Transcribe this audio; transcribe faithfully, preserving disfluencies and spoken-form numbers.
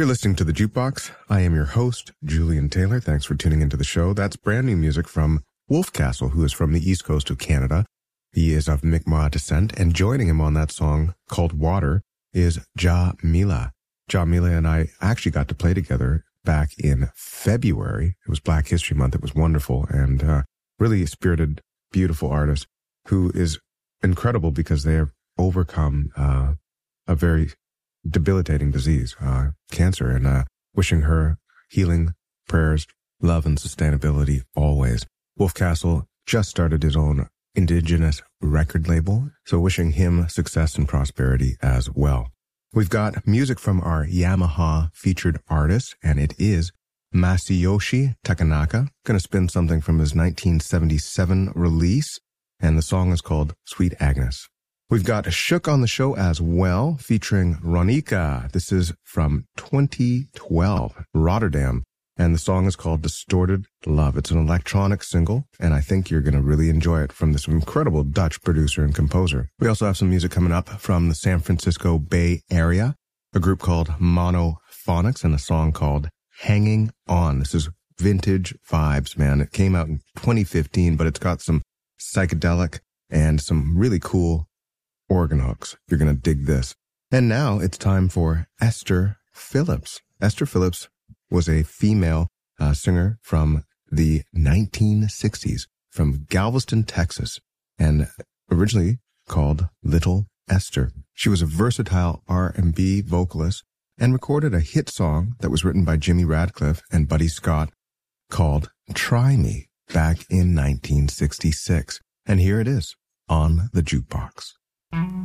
You're listening to The Jukebox. I am your host, Julian Taylor. Thanks for tuning into the show. That's brand new music from Wolfcastle, who is from the east coast of Canada. He is of Mi'kmaq descent, and joining him on that song called Water is Ja Mila. Ja Mila and I actually got to play together back in February. It was Black History Month. It was wonderful, and uh, really spirited, beautiful artist who is incredible because they have overcome uh, a very debilitating disease, uh, cancer, and uh, wishing her healing, prayers, love, and sustainability always. Wolfcastle just started his own Indigenous record label, so wishing him success and prosperity as well. We've got music from our Yamaha featured artist, and it is Masayoshi Takanaka. Going to spin something from his nineteen seventy-seven release, and the song is called Sweet Agnes. We've got Shook on the show as well, featuring Ronika. This is from twenty twelve, Rotterdam, and the song is called Distorted Love. It's an electronic single, and I think you're going to really enjoy it from this incredible Dutch producer and composer. We also have some music coming up from the San Francisco Bay Area, a group called Monophonics, and a song called Hanging On. This is vintage vibes, man. It came out in twenty fifteen, but it's got some psychedelic and some really cool organ hooks. You're going to dig this. And now it's time for Esther Phillips. Esther Phillips was a female uh, singer from the nineteen sixties from Galveston, Texas, and originally called Little Esther. She was a versatile R and B vocalist and recorded a hit song that was written by Jimmy Radcliffe and Buddy Scott called Try Me back in nineteen sixty-six. And here it is on The Jukebox.